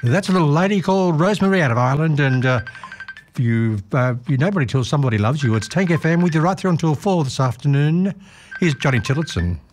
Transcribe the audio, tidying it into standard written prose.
That's a little lady called Rosemary out of Ireland, and you nobody till somebody loves you. It's Tank FM with you right through until 4 this afternoon. Here's Johnny Tillotson.